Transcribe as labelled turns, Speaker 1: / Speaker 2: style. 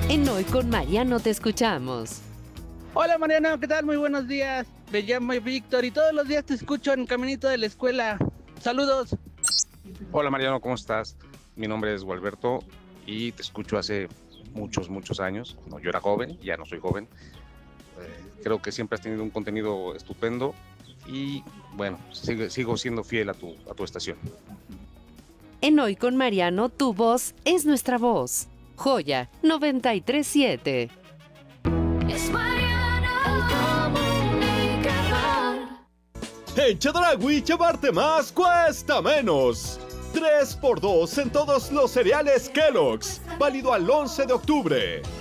Speaker 1: En Hoy con Mariano te escuchamos.
Speaker 2: Hola Mariano, ¿qué tal? Muy buenos días. Me llamo Víctor y todos los días te escucho en caminito de la escuela. Saludos.
Speaker 3: Hola Mariano, ¿cómo estás? Mi nombre es Gualberto y te escucho hace muchos años. Cuando yo era joven, ya no soy joven. Creo que siempre has tenido un contenido estupendo y bueno, sigo siendo fiel a tu estación.
Speaker 1: En Hoy con Mariano, tu voz es nuestra voz. Joya 93.7.
Speaker 4: Es Mariano el comunicador.
Speaker 5: En Chedraui llevarte más cuesta menos. 3x2 en todos los cereales Kellogg's. Válido al 11 de octubre.